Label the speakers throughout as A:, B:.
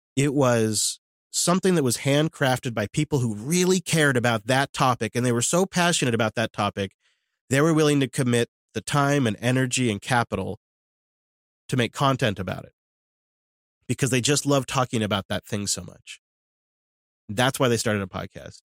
A: It was something that was handcrafted by people who really cared about that topic, and they were so passionate about that topic, they were willing to commit the time and energy and capital to make content about it because they just love talking about that thing so much. That's why they started a podcast.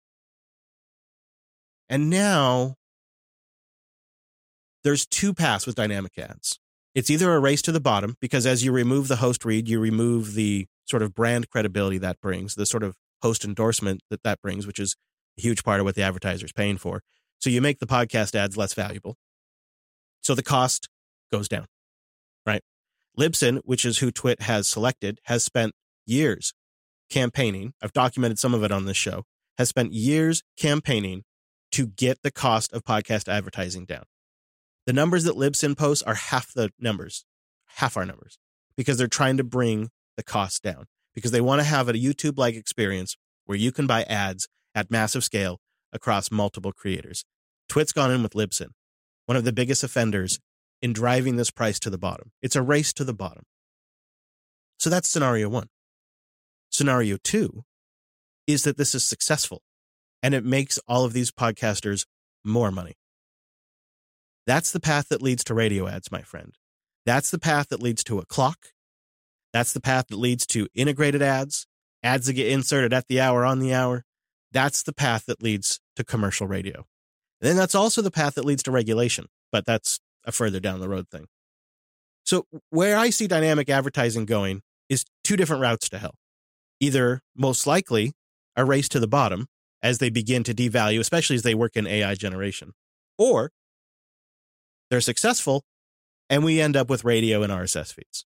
A: And now there's two paths with dynamic ads. It's either a race to the bottom, because as you remove the host read, you remove the sort of brand credibility that brings, the sort of host endorsement that brings, which is a huge part of what the advertiser is paying for. So you make the podcast ads less valuable. So the cost goes down, right? Libsyn, which is who Twit has selected, has spent years campaigning. I've documented some of it on this show, has spent years campaigning to get the cost of podcast advertising down. The numbers that Libsyn posts are half our numbers, because they're trying to bring the cost down, because they want to have a YouTube-like experience where you can buy ads at massive scale across multiple creators. Twit's gone in with Libsyn, one of the biggest offenders in driving this price to the bottom. It's a race to the bottom. So that's scenario one. Scenario two is that this is successful and it makes all of these podcasters more money. That's the path that leads to radio ads, my friend. That's the path that leads to a clock. That's the path that leads to integrated ads that get inserted at the hour, on the hour. That's the path that leads to commercial radio. And then that's also the path that leads to regulation, but that's a further down the road thing. So where I see dynamic advertising going is two different routes to hell. Either, most likely, a race to the bottom as they begin to devalue, especially as they work in AI generation, or they're successful and we end up with radio and RSS feeds.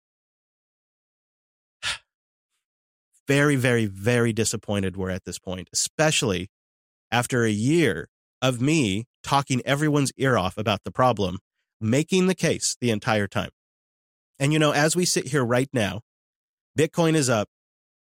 A: Very, very, very disappointed we're at this point, especially after a year of me talking everyone's ear off about the problem, making the case the entire time. And, as we sit here right now, Bitcoin is up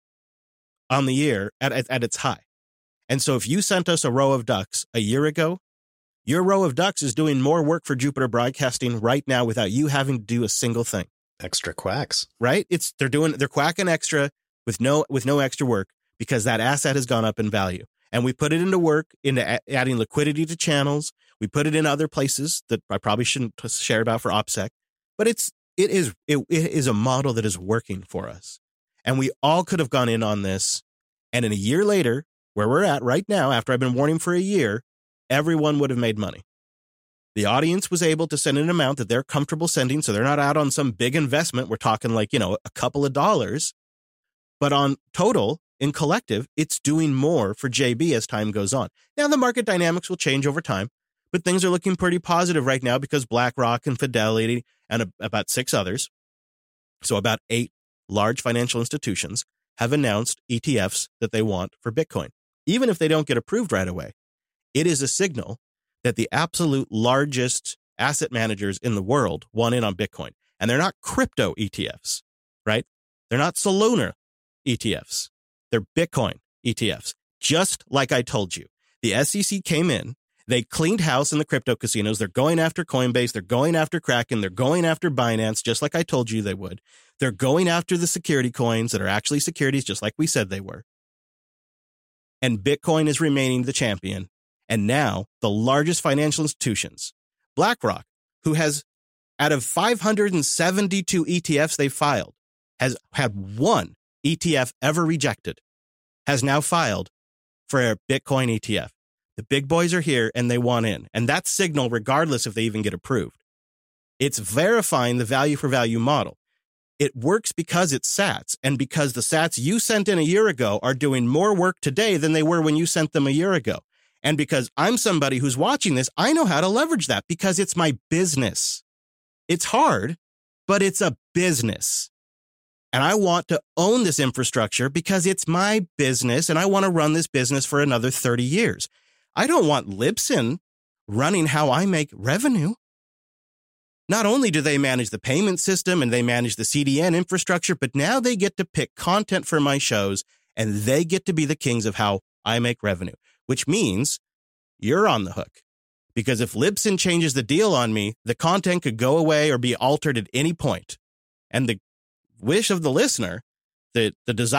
A: on the year at its high. And so if you sent us a row of ducks a year ago, your row of ducks is doing more work for Jupiter Broadcasting right now without you having to do a single thing.
B: Extra quacks.
A: Right? They're quacking extra with no extra work because that asset has gone up in value. And we put it into work, into adding liquidity to channels. We put it in other places that I probably shouldn't share about for OPSEC. But it is a model that is working for us. And we all could have gone in on this. And in a year later, where we're at right now, after I've been warning for a year, everyone would have made money. The audience was able to send an amount that they're comfortable sending, so they're not out on some big investment. We're talking like, a couple of dollars. But on total, in collective, it's doing more for JB as time goes on. Now, the market dynamics will change over time, but things are looking pretty positive right now because BlackRock and Fidelity and about 6 others, so about 8 large financial institutions, have announced ETFs that they want for Bitcoin. Even if they don't get approved right away, it is a signal that the absolute largest asset managers in the world want in on Bitcoin. And they're not crypto ETFs, right? They're not Solana ETFs. They're Bitcoin ETFs. Just like I told you, the SEC came in, they cleaned house in the crypto casinos. They're going after Coinbase. They're going after Kraken. They're going after Binance, just like I told you they would. They're going after the security coins that are actually securities, just like we said they were. And Bitcoin is remaining the champion. And now the largest financial institutions, BlackRock, who has, out of 572 ETFs they filed, has had one ETF ever rejected, has now filed for a Bitcoin ETF. The big boys are here and they want in. And that's signal regardless if they even get approved. It's verifying the value for value model. It works because it's sats, and because the sats you sent in a year ago are doing more work today than they were when you sent them a year ago. And because I'm somebody who's watching this, I know how to leverage that because it's my business. It's hard, but it's a business. And I want to own this infrastructure because it's my business and I want to run this business for another 30 years. I don't want Libsyn running how I make revenue. Not only do they manage the payment system and they manage the CDN infrastructure, but now they get to pick content for my shows and they get to be the kings of how I make revenue, which means you're on the hook. Because if Libsyn changes the deal on me, the content could go away or be altered at any point. And the wish of the listener, the desire